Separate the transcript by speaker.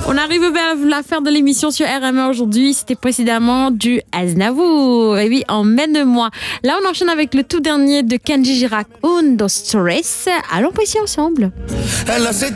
Speaker 1: On arrive vers la fin de l'émission sur RMA aujourd'hui. C'était précédemment du Aznavour. Et oui, emmène-moi. Là, on enchaîne avec le tout dernier de Kenji Girac, Undo Stress. Allons passer ensemble.
Speaker 2: Elle a ses